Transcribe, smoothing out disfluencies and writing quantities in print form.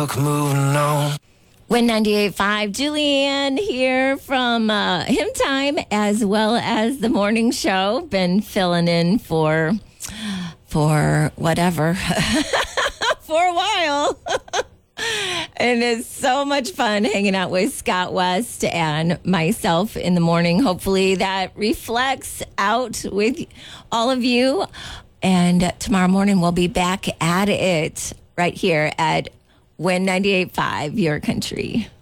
Moving on. Win 98.5, Julianne here from Hymn Time as well as the morning show. Been filling in for whatever, for a while. And it's so much fun hanging out with Scott West and myself in the morning. Hopefully that reflects out with all of you. And tomorrow morning we'll be back at it right here at Win 98.5, your country.